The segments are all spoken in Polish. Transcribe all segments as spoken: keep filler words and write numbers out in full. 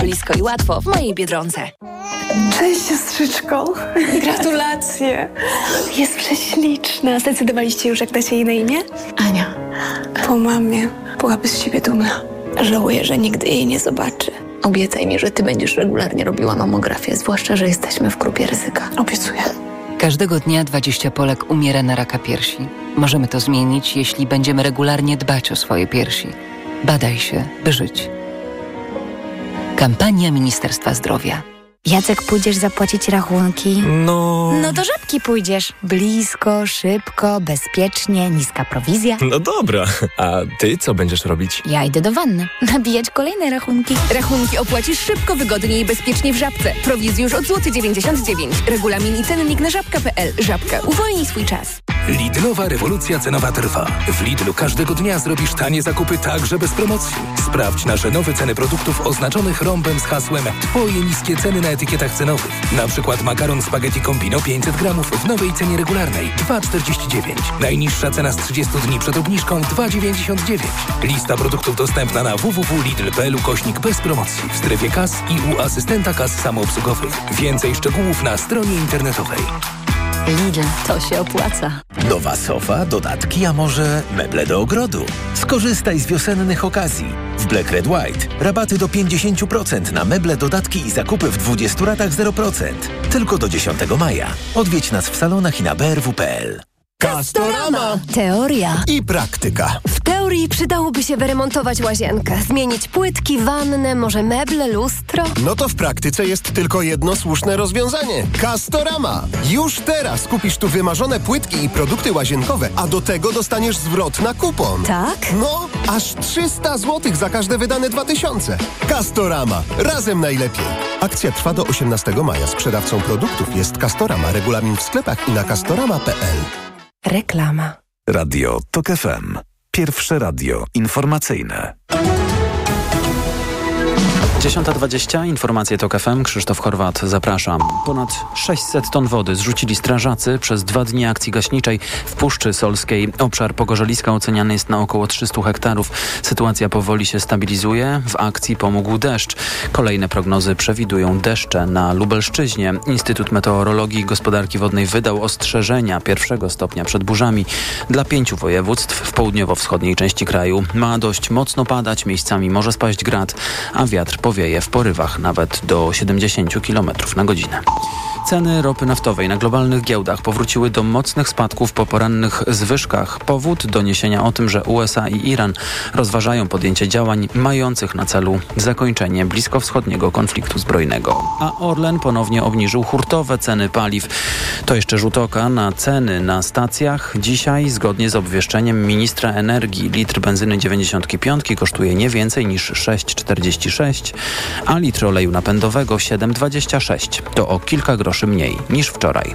Blisko i łatwo w mojej Biedronce. Cześć, siostrzyczko. Gratulacje. Jest prześliczna. Zdecydowaliście już, jak dacie jej na imię? Ania. Po mamie. Byłaby z siebie dumna. Żałuję, że nigdy jej nie zobaczy. Obiecaj mi, że ty będziesz regularnie robiła mamografię, zwłaszcza, że jesteśmy w grupie ryzyka. Obiecuję. Każdego dnia dwadzieścia Polek umiera na raka piersi. Możemy to zmienić, jeśli będziemy regularnie dbać o swoje piersi. Badaj się, by żyć. Kampania Ministerstwa Zdrowia. Jacek, pójdziesz zapłacić rachunki? No... No do Żabki pójdziesz. Blisko, szybko, bezpiecznie, niska prowizja. No dobra, a ty co będziesz robić? Ja idę do wanny. Nabijać kolejne rachunki. Rachunki opłacisz szybko, wygodnie i bezpiecznie w Żabce. Prowizji już od złoty dziewięćdziesiąt dziewięć. Regulamin i cennik na żabka kropka p l. Żabka. Uwolnij swój czas. Lidlowa rewolucja cenowa trwa. W Lidlu każdego dnia zrobisz tanie zakupy także bez promocji. Sprawdź nasze nowe ceny produktów oznaczonych rąbem z hasłem Twoje niskie ceny na etykietach cenowych. Na przykład makaron spaghetti Combino pięćset gramów w nowej cenie regularnej dwa czterdzieści dziewięć. Najniższa cena z trzydziestu dni przed obniżką dwa dziewięćdziesiąt dziewięć. Lista produktów dostępna na w w w kropka lidl kropka p l ukośnik bez promocji w strefie kas i u asystenta kas samoobsługowych. Więcej szczegółów na stronie internetowej. Lidl, to się opłaca. Nowa sofa, dodatki, a może meble do ogrodu? Skorzystaj z wiosennych okazji. W Black Red White rabaty do pięćdziesiąt procent na meble, dodatki i zakupy w dwudziestu ratach zero procent. Tylko do dziesiątego maja. Odwiedź nas w salonach i na b r w kropka p l. Castorama. Teoria I praktyka. W teorii przydałoby się wyremontować łazienkę, zmienić płytki, wannę, może meble, lustro. No to w praktyce jest tylko jedno słuszne rozwiązanie. Castorama. Już teraz kupisz tu wymarzone płytki i produkty łazienkowe, a do tego dostaniesz zwrot na kupon. Tak? No, aż trzysta złotych za każde wydane dwa tysiące. Castorama. Razem najlepiej. Akcja trwa do osiemnastego maja. Sprzedawcą produktów jest Castorama. Regulamin w sklepach i na castorama kropka p l. Reklama. Radio Tok F M. Pierwsze radio informacyjne. dziesiąta dwadzieścia, informacje TOK F M, Krzysztof Chorwat, zapraszam. Ponad sześćset ton wody zrzucili strażacy przez dwa dni akcji gaśniczej w Puszczy Solskiej. Obszar Pogorzeliska oceniany jest na około trzysta hektarów. Sytuacja powoli się stabilizuje. W akcji pomógł deszcz. Kolejne prognozy przewidują deszcze na Lubelszczyźnie. Instytut Meteorologii i Gospodarki Wodnej wydał ostrzeżenia pierwszego stopnia przed burzami dla pięciu województw w południowo-wschodniej części kraju. Ma dość mocno padać, miejscami może spaść grad, a wiatr powieje w porywach nawet do siedemdziesiąt kilometrów na godzinę. Ceny ropy naftowej na globalnych giełdach powróciły do mocnych spadków po porannych zwyżkach. Powód doniesienia o tym, że U S A i Iran rozważają podjęcie działań mających na celu zakończenie bliskowschodniego konfliktu zbrojnego. A Orlen ponownie obniżył hurtowe ceny paliw. To jeszcze rzut oka na ceny na stacjach. Dzisiaj, zgodnie z obwieszczeniem ministra energii, litr benzyny dziewięćdziesiąt pięć kosztuje nie więcej niż sześć czterdzieści sześć, a litr oleju napędowego siedem dwadzieścia sześć. To o kilka groszy mniej niż wczoraj.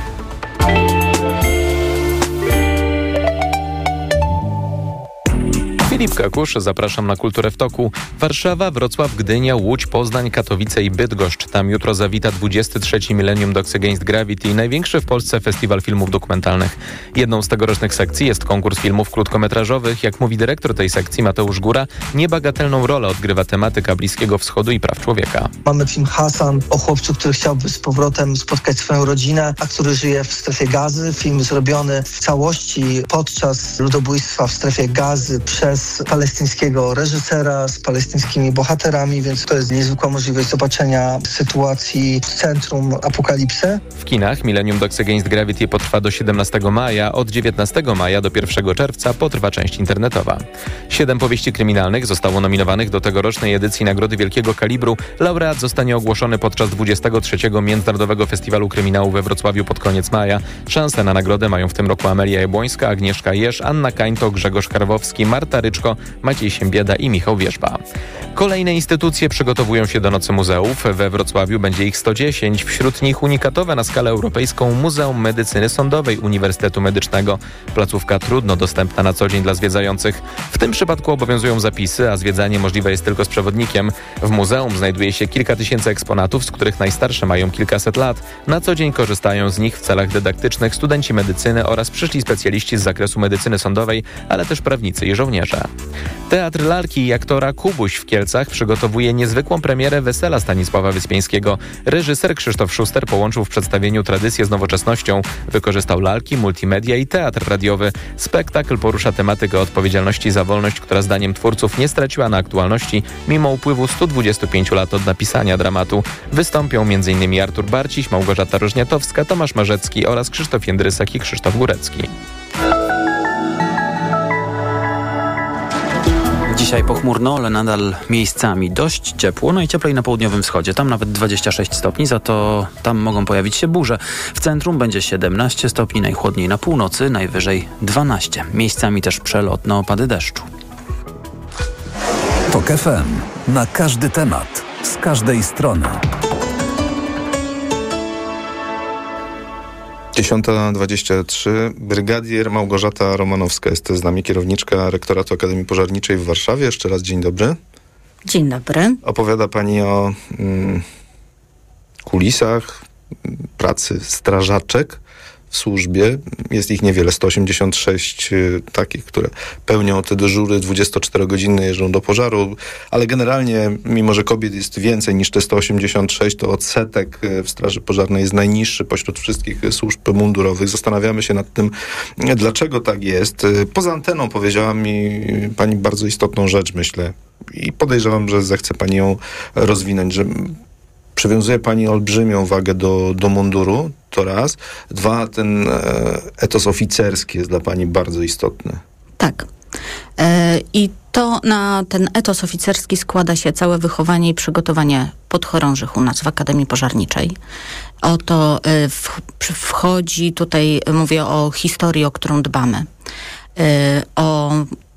Filip Kakusz, zapraszam na Kulturę w toku. Warszawa, Wrocław, Gdynia, Łódź, Poznań, Katowice i Bydgoszcz. Tam jutro zawita dwudziesty trzeci Millennium Dogs Against Gravity, największy w Polsce festiwal filmów dokumentalnych. Jedną z tegorocznych sekcji jest konkurs filmów krótkometrażowych. Jak mówi dyrektor tej sekcji Mateusz Góra, niebagatelną rolę odgrywa tematyka Bliskiego Wschodu i praw człowieka. Mamy film Hasan o chłopcu, który chciałby z powrotem spotkać swoją rodzinę, a który żyje w strefie Gazy. Film zrobiony w całości podczas ludobójstwa w strefie Gazy przez palestyńskiego reżysera z palestyńskimi bohaterami, więc to jest niezwykła możliwość zobaczenia sytuacji w centrum apokalipsy. W kinach Millennium Dogs Against Gravity potrwa do siedemnastego maja, od dziewiętnastego maja do pierwszego czerwca potrwa część internetowa. Siedem powieści kryminalnych zostało nominowanych do tegorocznej edycji Nagrody Wielkiego Kalibru. Laureat zostanie ogłoszony podczas dwudziestego trzeciego Międzynarodowego Festiwalu Kryminału we Wrocławiu pod koniec maja. Szansę na nagrodę mają w tym roku Amelia Jabłońska, Agnieszka Jerz, Anna Kańto, Grzegorz Karwowski, Marta Ryczko, Maciej Siembieda i Michał Wierzba. Kolejne instytucje przygotowują się do Nocy Muzeów. We Wrocławiu będzie ich sto dziesięć. Wśród nich unikatowe na skalę europejską Muzeum Medycyny Sądowej Uniwersytetu Medycznego. Placówka trudno dostępna na co dzień dla zwiedzających. W tym przypadku obowiązują zapisy, a zwiedzanie możliwe jest tylko z przewodnikiem. W muzeum znajduje się kilka tysięcy eksponatów, z których najstarsze mają kilkaset lat. Na co dzień korzystają z nich w celach dydaktycznych studenci medycyny oraz przyszli specjaliści z zakresu medycyny sądowej, ale też prawnicy i żołnierze. Kowalczyka. Teatr Lalki i aktora Kubuś w Kielcach przygotowuje niezwykłą premierę Wesela Stanisława Wyspiańskiego. Reżyser Krzysztof Szuster połączył w przedstawieniu tradycję z nowoczesnością. Wykorzystał lalki, multimedia i teatr radiowy. Spektakl porusza tematykę odpowiedzialności za wolność, która zdaniem twórców nie straciła na aktualności mimo upływu stu dwudziestu pięciu lat od napisania dramatu. Wystąpią m.in. Artur Barciś, Małgorzata Rożniatowska, Tomasz Marzecki oraz Krzysztof Jędrysek i Krzysztof Górecki. Dzisiaj pochmurno, ale nadal miejscami dość ciepło, no i cieplej na południowym wschodzie. Tam nawet dwadzieścia sześć stopni, za to tam mogą pojawić się burze. W centrum będzie siedemnaście stopni, najchłodniej na północy, najwyżej dwanaście. Miejscami też przelotne opady deszczu. Tok F M. Na każdy temat, z każdej strony. dziesiąta dwadzieścia trzy. Brygadier Małgorzata Romanowska jest z nami, kierowniczka Rektoratu Akademii Pożarniczej w Warszawie. Jeszcze raz dzień dobry. Dzień dobry. Opowiada Pani o mm, kulisach pracy strażaczek w służbie. Jest ich niewiele, sto osiemdziesiąt sześć y, takich, które pełnią te dyżury dwudziestoczterogodzinne, jeżdżą do pożaru, ale generalnie, mimo że kobiet jest więcej niż te sto osiemdziesiąt sześć, to odsetek w Straży Pożarnej jest najniższy pośród wszystkich służb mundurowych. Zastanawiamy się nad tym, dlaczego tak jest. Poza anteną powiedziała mi Pani bardzo istotną rzecz, myślę, i podejrzewam, że zechce Pani ją rozwinąć, że przywiązuje Pani olbrzymią wagę do, do munduru, to raz. Dwa, ten etos oficerski jest dla Pani bardzo istotny. Tak. E, I to na ten etos oficerski składa się całe wychowanie i przygotowanie podchorążych u nas w Akademii Pożarniczej. O to e, w, wchodzi, tutaj mówię o historii, o którą dbamy. E, o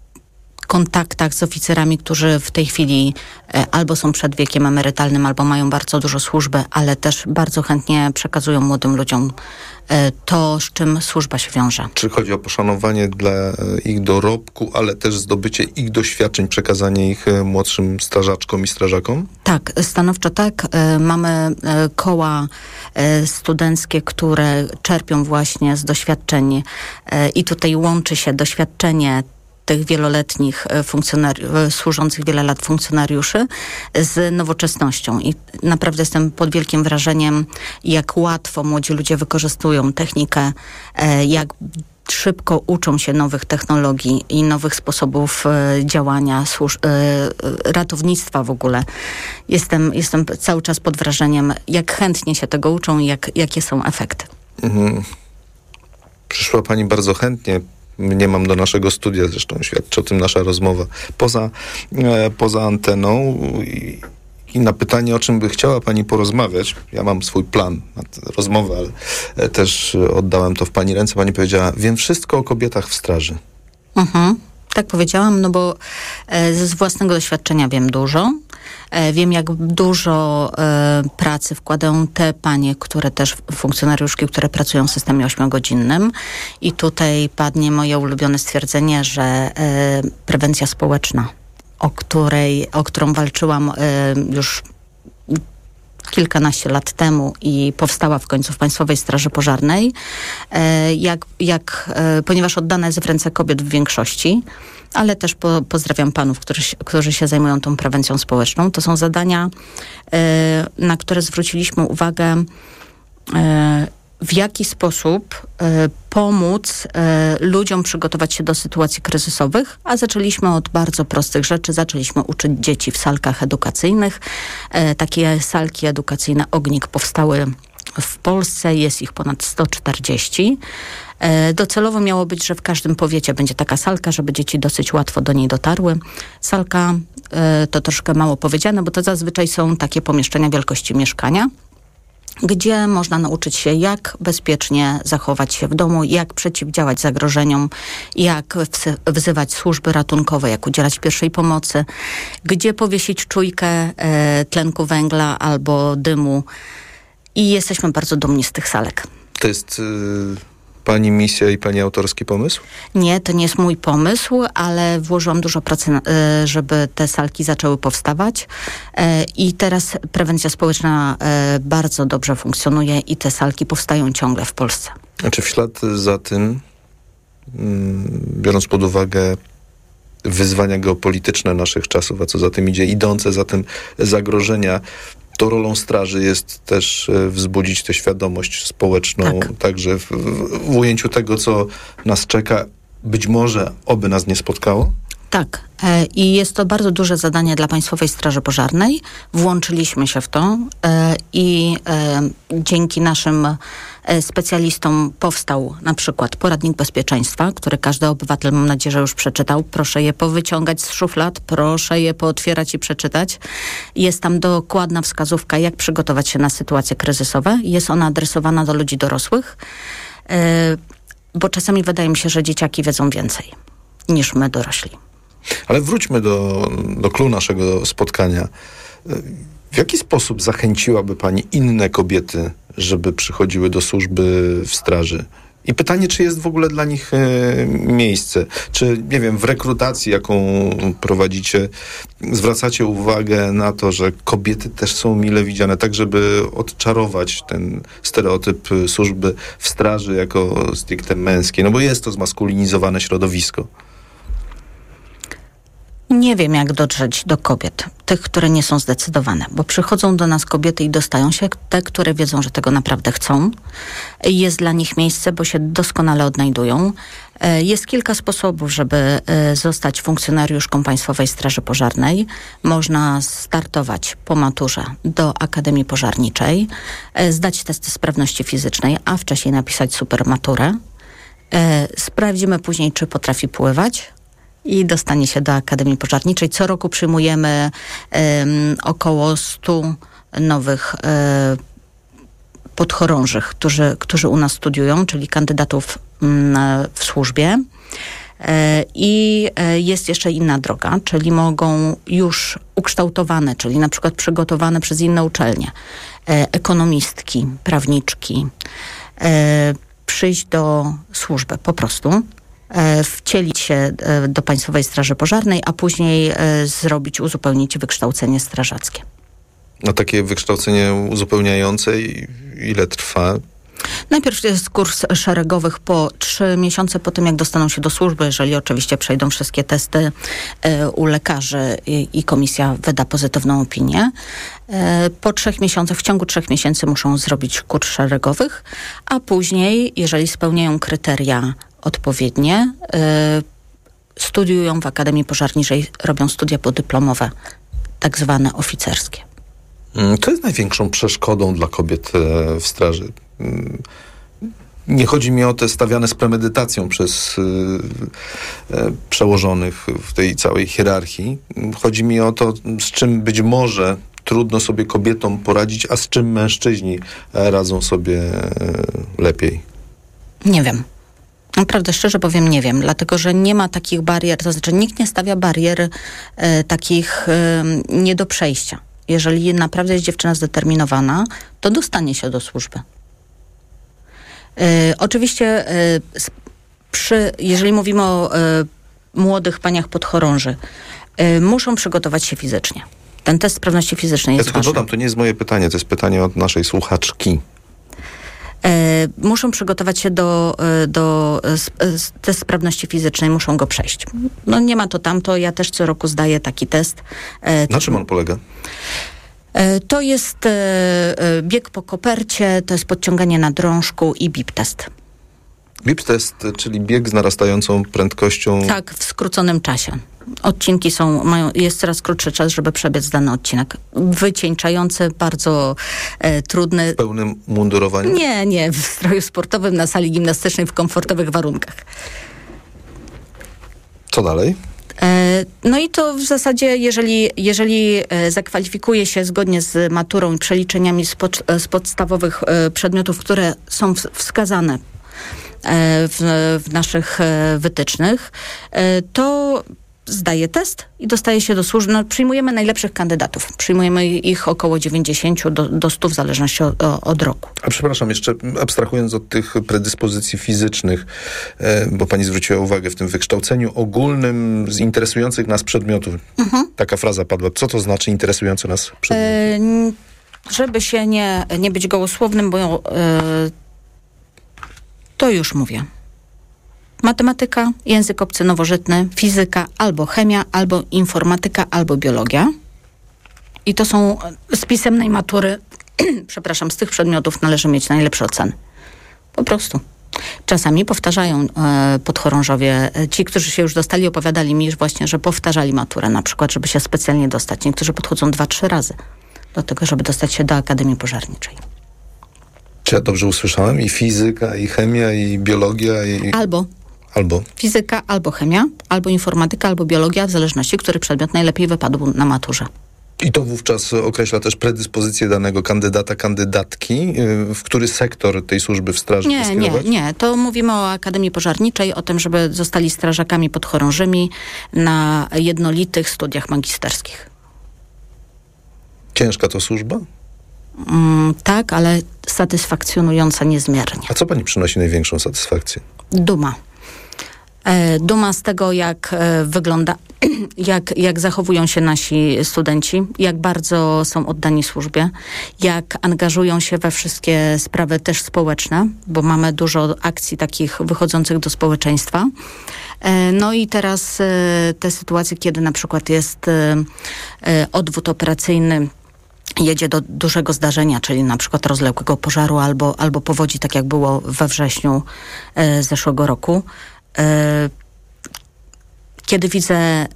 kontaktach z oficerami, którzy w tej chwili e, albo są przed wiekiem emerytalnym, albo mają bardzo dużo służby, ale też bardzo chętnie przekazują młodym ludziom e, to, z czym służba się wiąże. Czy chodzi o poszanowanie dla ich dorobku, ale też zdobycie ich doświadczeń, przekazanie ich młodszym strażaczkom i strażakom? Tak, stanowczo tak. E, mamy e, koła e, studenckie, które czerpią właśnie z doświadczeń e, i tutaj łączy się doświadczenie tych wieloletnich funkcjonariuszy, służących wiele lat funkcjonariuszy z nowoczesnością. I naprawdę jestem pod wielkim wrażeniem, jak łatwo młodzi ludzie wykorzystują technikę, jak szybko uczą się nowych technologii i nowych sposobów działania, służ- ratownictwa w ogóle. Jestem, jestem cały czas pod wrażeniem, jak chętnie się tego uczą i jak, jakie są efekty. Mhm. Przyszła Pani bardzo chętnie. Nie mam do naszego studia, zresztą świadczy o tym nasza rozmowa poza, e, poza anteną. I, I na pytanie, o czym by chciała Pani porozmawiać, ja mam swój plan na tę rozmowę, ale e, też oddałem to w Pani ręce. Pani powiedziała, wiem wszystko o kobietach w straży. Mhm. Tak powiedziałam, no bo e, z własnego doświadczenia wiem dużo. E, wiem, jak dużo e, pracy wkładają te panie, które też, funkcjonariuszki, które pracują w systemie ośmiogodzinnym. I tutaj padnie moje ulubione stwierdzenie, że e, prewencja społeczna, o której, o którą walczyłam e, już kilkanaście lat temu i powstała w końcu w Państwowej Straży Pożarnej, e, jak, jak, e, ponieważ oddana jest w ręce kobiet w większości, ale też po, pozdrawiam panów, którzy, którzy się zajmują tą prewencją społeczną. To są zadania, e, na które zwróciliśmy uwagę, e, w jaki sposób e, pomóc e, ludziom przygotować się do sytuacji kryzysowych, a zaczęliśmy od bardzo prostych rzeczy. Zaczęliśmy uczyć dzieci w salkach edukacyjnych. E, takie salki edukacyjne Ognik powstały w Polsce, jest ich ponad sto czterdzieści. E, docelowo miało być, że w każdym powiecie będzie taka salka, żeby dzieci dosyć łatwo do niej dotarły. Salka e, to troszkę mało powiedziane, bo to zazwyczaj są takie pomieszczenia wielkości mieszkania, gdzie można nauczyć się, jak bezpiecznie zachować się w domu, jak przeciwdziałać zagrożeniom, jak wzywać służby ratunkowe, jak udzielać pierwszej pomocy, gdzie powiesić czujkę e, tlenku węgla albo dymu. I jesteśmy bardzo dumni z tych salek. To jest... Y- Pani misja i Pani autorski pomysł? Nie, to nie jest mój pomysł, ale włożyłam dużo pracy, żeby te salki zaczęły powstawać. I teraz prewencja społeczna bardzo dobrze funkcjonuje i te salki powstają ciągle w Polsce. Znaczy w ślad za tym, biorąc pod uwagę wyzwania geopolityczne naszych czasów, a co za tym idzie, idące za tym zagrożenia, to rolą straży jest też wzbudzić tę świadomość społeczną, tak. także w, w ujęciu tego, co nas czeka, być może oby nas nie spotkało. Tak. I jest to bardzo duże zadanie dla Państwowej Straży Pożarnej. Włączyliśmy się w to i dzięki naszym specjalistom powstał na przykład poradnik bezpieczeństwa, który każdy obywatel, mam nadzieję, że już przeczytał. Proszę je powyciągać z szuflad, proszę je pootwierać i przeczytać. Jest tam dokładna wskazówka, jak przygotować się na sytuacje kryzysowe. Jest ona adresowana do ludzi dorosłych, bo czasami wydaje mi się, że dzieciaki wiedzą więcej niż my dorośli. Ale wróćmy do, do clou naszego spotkania. W jaki sposób zachęciłaby pani inne kobiety, żeby przychodziły do służby w straży? I pytanie, czy jest w ogóle dla nich e, miejsce? Czy, nie wiem, w rekrutacji, jaką prowadzicie, zwracacie uwagę na to, że kobiety też są mile widziane, tak żeby odczarować ten stereotyp służby w straży jako stricte męskiej? No bo jest to zmaskulinizowane środowisko. Nie wiem, jak dotrzeć do kobiet, tych, które nie są zdecydowane, bo przychodzą do nas kobiety i dostają się te, które wiedzą, że tego naprawdę chcą. Jest dla nich miejsce, bo się doskonale odnajdują. Jest kilka sposobów, żeby zostać funkcjonariuszką Państwowej Straży Pożarnej. Można startować po maturze do Akademii Pożarniczej, zdać testy sprawności fizycznej, a wcześniej napisać supermaturę. Sprawdzimy później, czy potrafi pływać, i dostanie się do Akademii Pożarniczej. Co roku przyjmujemy um, około stu nowych um, podchorążych, którzy, którzy u nas studiują, czyli kandydatów um, w służbie. E, I e, jest jeszcze inna droga, czyli mogą już ukształtowane, czyli na przykład przygotowane przez inne uczelnie, e, ekonomistki, prawniczki, e, przyjść do służby po prostu, wcielić się do Państwowej Straży Pożarnej, a później zrobić, uzupełnić wykształcenie strażackie. A takie wykształcenie uzupełniające ile trwa? Najpierw jest kurs szeregowych po trzy miesiące po tym, jak dostaną się do służby, jeżeli oczywiście przejdą wszystkie testy e, u lekarzy i, i komisja wyda pozytywną opinię. E, po trzech miesiącach, w ciągu trzech miesięcy muszą zrobić kurs szeregowych, a później, jeżeli spełniają kryteria odpowiednie, e, studiują w Akademii Pożarniczej, robią studia podyplomowe, tak zwane oficerskie. Co jest największą przeszkodą dla kobiet w straży? Nie chodzi mi o te stawiane z premedytacją przez e, przełożonych w tej całej hierarchii. Chodzi mi o to, z czym być może trudno sobie kobietom poradzić, a z czym mężczyźni radzą sobie lepiej. Nie wiem. Naprawdę szczerze powiem, nie wiem, dlatego że nie ma takich barier, to znaczy nikt nie stawia barier e, takich e, nie do przejścia. Jeżeli naprawdę jest dziewczyna zdeterminowana, to dostanie się do służby. E, oczywiście, e, przy, jeżeli mówimy o e, młodych paniach podchorąży, e, muszą przygotować się fizycznie. Ten test sprawności fizycznej ja jest tylko ważny. dodam, to nie jest moje pytanie, to jest pytanie od naszej słuchaczki. E, muszą przygotować się do, do testu sprawności fizycznej, muszą go przejść. No nie ma to tamto, ja też co roku zdaję taki test. E, Na czym on polega? E, to jest e, bieg po kopercie, to jest podciąganie na drążku i B I P test. B I P test, czyli bieg z narastającą prędkością. Tak, w skróconym czasie. Odcinki są, mają, jest coraz krótszy czas, żeby przebiec dany odcinek. Wycieńczający, bardzo e, trudny. W pełnym mundurowaniu? Nie, nie, w stroju sportowym, na sali gimnastycznej, w komfortowych warunkach. Co dalej? E, no i to w zasadzie, jeżeli, jeżeli e, zakwalifikuje się zgodnie z maturą i przeliczeniami z, pod, z podstawowych e, przedmiotów, które są w, wskazane e, w, w naszych e, wytycznych, e, to zdaje test i dostaje się do służby. No, przyjmujemy najlepszych kandydatów. Przyjmujemy ich około dziewięćdziesiąt do, do stu w zależności od, od roku. A przepraszam, jeszcze abstrahując od tych predyspozycji fizycznych, e, bo pani zwróciła uwagę w tym wykształceniu ogólnym z interesujących nas przedmiotów. Mhm. Taka fraza padła. Co to znaczy interesujące nas przedmioty? E, żeby się nie, nie być gołosłownym, bo e, to już mówię. Matematyka, język obcy nowożytny, fizyka, albo chemia, albo informatyka, albo biologia. I to są z pisemnej matury, przepraszam, z tych przedmiotów należy mieć najlepsze oceny. Po prostu. Czasami powtarzają e, podchorążowie, e, ci, którzy się już dostali, opowiadali mi właśnie, że powtarzali maturę na przykład, żeby się specjalnie dostać. Niektórzy podchodzą dwa, trzy razy do tego, żeby dostać się do Akademii Pożarniczej. Czy ja dobrze usłyszałem? I fizyka, i chemia, i biologia, i... Albo. Albo. Fizyka, albo chemia, albo informatyka, albo biologia, w zależności, który przedmiot najlepiej wypadł na maturze. I to wówczas określa też predyspozycję danego kandydata, kandydatki, w który sektor tej służby w straży Nie, nie, nie. To mówimy o Akademii Pożarniczej, o tym, żeby zostali strażakami podchorążymi na jednolitych studiach magisterskich. Ciężka to służba? Mm, tak, ale satysfakcjonująca niezmiernie. A co pani przynosi największą satysfakcję? Duma. E, duma z tego, jak e, wygląda, jak, jak zachowują się nasi studenci, jak bardzo są oddani służbie, jak angażują się we wszystkie sprawy też społeczne, bo mamy dużo akcji takich wychodzących do społeczeństwa. E, no i teraz e, te sytuacje, kiedy na przykład jest e, e, odwód operacyjny, jedzie do dużego zdarzenia, czyli na przykład rozległego pożaru albo, albo powodzi, tak jak było we wrześniu e, zeszłego roku. E, kiedy widzę, e,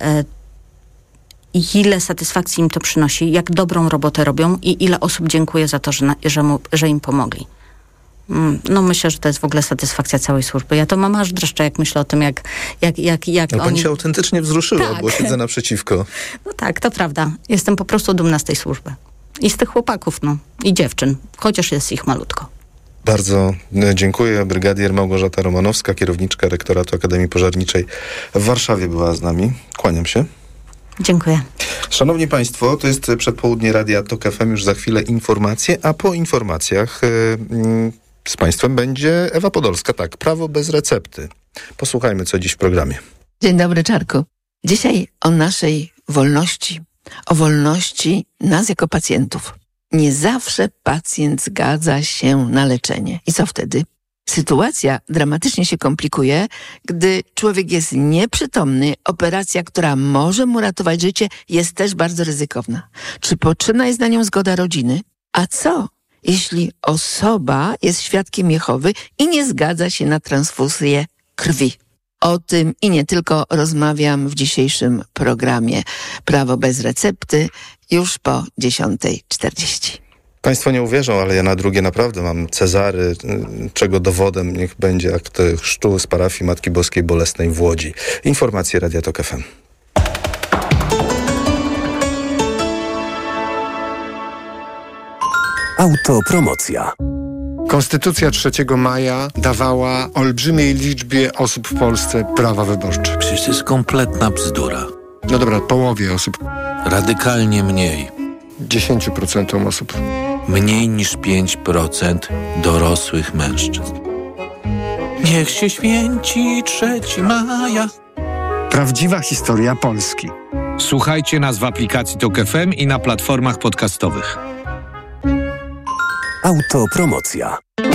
ile satysfakcji im to przynosi, jak dobrą robotę robią i ile osób dziękuję za to, że, na, że, mu, że im pomogli. Mm, no myślę, że to jest w ogóle satysfakcja całej służby. Ja to mam aż dreszcze, jak myślę o tym, jak, jak, jak, jak no, oni... Pani się autentycznie wzruszyła, tak. Bo siedzę naprzeciwko. No tak, to prawda. Jestem po prostu dumna z tej służby. I z tych chłopaków, no. I dziewczyn. Chociaż jest ich malutko. Bardzo dziękuję. Brygadier Małgorzata Romanowska, kierowniczka Rektoratu Akademii Pożarniczej w Warszawie była z nami. Kłaniam się. Dziękuję. Szanowni Państwo, to jest przedpołudnie Radia Tok F M. Już za chwilę informacje, a po informacjach yy, z Państwem będzie Ewa Podolska. Tak, prawo bez recepty. Posłuchajmy, co dziś w programie. Dzień dobry, Czarku. Dzisiaj o naszej wolności. O wolności nas jako pacjentów. Nie zawsze pacjent zgadza się na leczenie. I co wtedy? Sytuacja dramatycznie się komplikuje, gdy człowiek jest nieprzytomny. Operacja, która może mu ratować życie, jest też bardzo ryzykowna. Czy potrzebna jest na nią zgoda rodziny? A co, jeśli osoba jest świadkiem Jehowy i nie zgadza się na transfuzję krwi? O tym i nie tylko rozmawiam w dzisiejszym programie Prawo bez recepty już po dziesiątej czterdzieści. Państwo nie uwierzą, ale ja na drugie naprawdę mam Cezary, czego dowodem niech będzie akt chrztu z parafii Matki Boskiej Bolesnej w Łodzi. Informacje Radia Tok F M. Autopromocja. Konstytucja trzeciego maja dawała olbrzymiej liczbie osób w Polsce prawa wyborcze. Przecież to jest kompletna bzdura. No dobra, połowie osób. Radykalnie mniej. dziesięć procent osób. Mniej niż pięć procent dorosłych mężczyzn. Niech się święci trzeciego maja. Prawdziwa historia Polski. Słuchajcie nas w aplikacji Tok F M i na platformach podcastowych. Autopromocja.